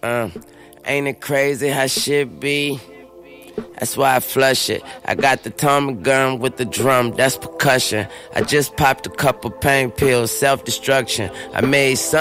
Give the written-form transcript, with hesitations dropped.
Ain't it crazy how shit be? That's why I flush it. I got the Tommy gun with the drum, that's percussion. I just popped a couple pain pills, self-destruction. I made some